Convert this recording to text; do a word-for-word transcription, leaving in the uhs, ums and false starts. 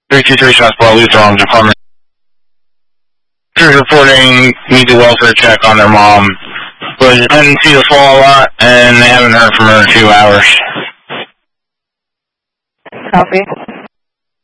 three two three Southpaw Lutheran Department. Reporting needs a welfare check on their mom. Was didn't see the fall a lot, and they haven't heard from her in two hours. Copy.